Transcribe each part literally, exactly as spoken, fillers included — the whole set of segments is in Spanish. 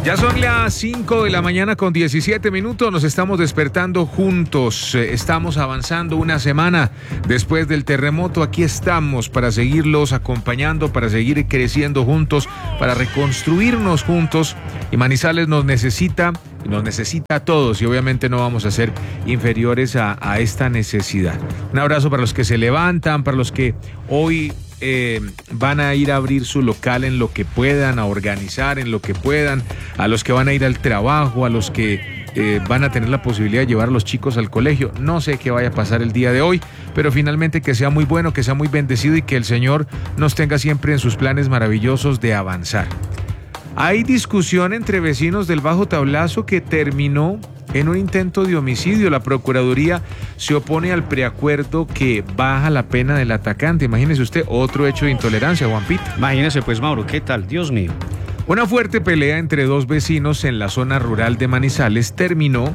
Ya son las cinco de la mañana con diecisiete minutos, nos estamos despertando juntos, estamos avanzando una semana después del terremoto, aquí estamos para seguirlos acompañando, para seguir creciendo juntos, para reconstruirnos juntos, y Manizales nos necesita, y nos necesita a todos, y obviamente no vamos a ser inferiores a, a esta necesidad. Un abrazo para los que se levantan, para los que hoy Eh, van a ir a abrir su local en lo que puedan, a organizar en lo que puedan, a los que van a ir al trabajo, a los que eh, van a tener la posibilidad de llevar a los chicos al colegio. No sé qué vaya a pasar el día de hoy, pero finalmente que sea muy bueno, que sea muy bendecido y que el Señor nos tenga siempre en sus planes maravillosos de avanzar. Hay discusión entre vecinos del Bajo Tablazo que terminó en un intento de homicidio. La Procuraduría se opone al preacuerdo que baja la pena del atacante. Imagínese usted, otro hecho de intolerancia, Juanpita. Imagínese pues, Mauro, ¿qué tal? Dios mío. Una fuerte pelea entre dos vecinos en la zona rural de Manizales terminó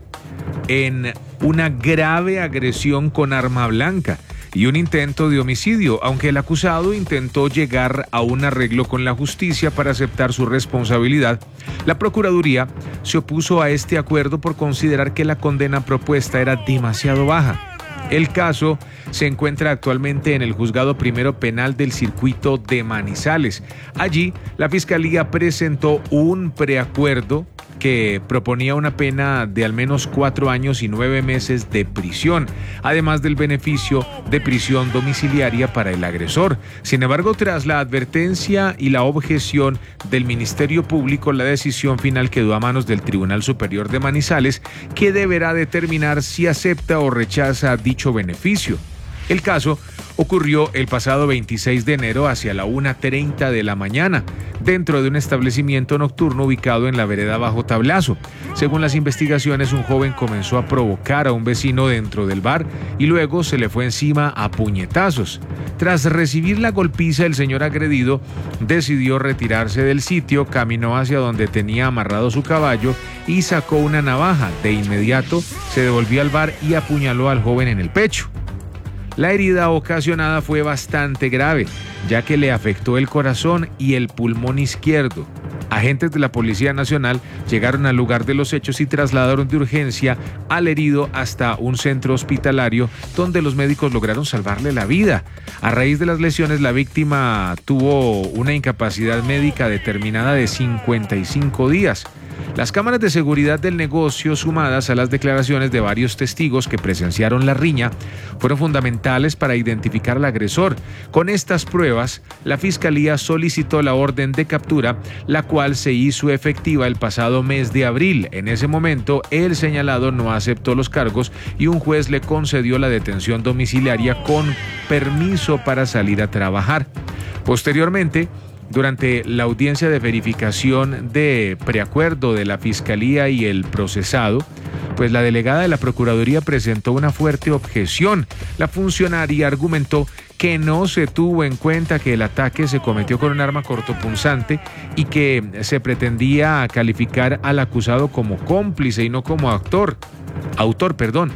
en una grave agresión con arma blanca y un intento de homicidio, aunque el acusado intentó llegar a un arreglo con la justicia para aceptar su responsabilidad. La Procuraduría se opuso a este acuerdo por considerar que la condena propuesta era demasiado baja. El caso se encuentra actualmente en el Juzgado Primero Penal del Circuito de Manizales. Allí, la Fiscalía presentó un preacuerdo que proponía una pena de al menos cuatro años y nueve meses de prisión, además del beneficio de prisión domiciliaria para el agresor. Sin embargo, tras la advertencia y la objeción del Ministerio Público, la decisión final quedó a manos del Tribunal Superior de Manizales, que deberá determinar si acepta o rechaza dicho beneficio. El caso ocurrió el pasado veintiséis de enero hacia la una treinta de la mañana, dentro de un establecimiento nocturno ubicado en la vereda Bajo Tablazo. Según las investigaciones, un joven comenzó a provocar a un vecino dentro del bar y luego se le fue encima a puñetazos. Tras recibir la golpiza, el señor agredido decidió retirarse del sitio, caminó hacia donde tenía amarrado su caballo y sacó una navaja. De inmediato se devolvió al bar y apuñaló al joven en el pecho. La herida ocasionada fue bastante grave, ya que le afectó el corazón y el pulmón izquierdo. Agentes de la Policía Nacional llegaron al lugar de los hechos y trasladaron de urgencia al herido hasta un centro hospitalario, donde los médicos lograron salvarle la vida. A raíz de las lesiones, la víctima tuvo una incapacidad médica determinada de cincuenta y cinco días. Las cámaras de seguridad del negocio, sumadas a las declaraciones de varios testigos que presenciaron la riña, fueron fundamentales para identificar al agresor. Con estas pruebas, la Fiscalía solicitó la orden de captura, la cual se hizo efectiva el pasado mes de abril. En ese momento, el señalado no aceptó los cargos y un juez le concedió la detención domiciliaria con permiso para salir a trabajar. Posteriormente, durante la audiencia de verificación de preacuerdo de la Fiscalía y el procesado, pues la delegada de la Procuraduría presentó una fuerte objeción. La funcionaria argumentó que no se tuvo en cuenta que el ataque se cometió con un arma cortopunzante y que se pretendía calificar al acusado como cómplice y no como actor, autor, perdón,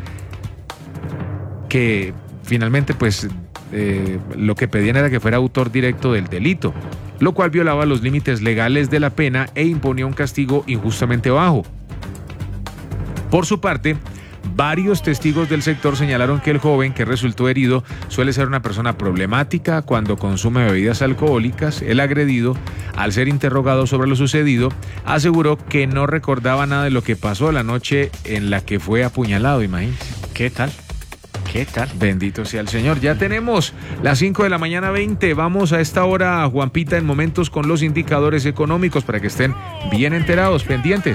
que finalmente pues eh, lo que pedían era que fuera autor directo del delito, lo cual violaba los límites legales de la pena e imponía un castigo injustamente bajo. Por su parte, varios testigos del sector señalaron que el joven que resultó herido suele ser una persona problemática cuando consume bebidas alcohólicas. El agredido, al ser interrogado sobre lo sucedido, aseguró que no recordaba nada de lo que pasó la noche en la que fue apuñalado. Imagínense. ¿Qué tal? ¿Qué tal? Bendito sea el Señor. Ya tenemos las cinco de la mañana veinte. Vamos a esta hora, Juanpita, en momentos con los indicadores económicos para que estén bien enterados, pendientes.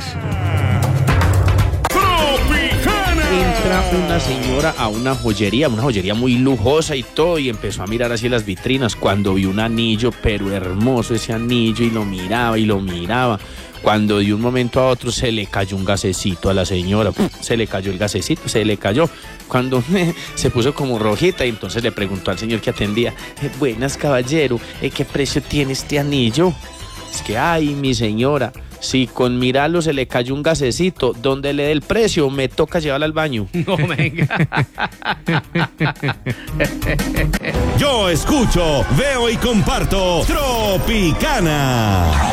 Entra una señora a una joyería, una joyería muy lujosa y todo, y empezó a mirar así las vitrinas cuando vio un anillo, pero hermoso ese anillo, y lo miraba y lo miraba. Cuando de un momento a otro se le cayó un gasecito a la señora, se le cayó el gasecito, se le cayó. Cuando se puso como rojita y entonces le preguntó al señor que atendía, eh, buenas caballero, eh, ¿qué precio tiene este anillo? Es que, ay, mi señora, si con mirarlo se le cayó un gasecito, donde le dé el precio, me toca llevarla al baño. No, venga. Yo escucho, veo y comparto Tropicana.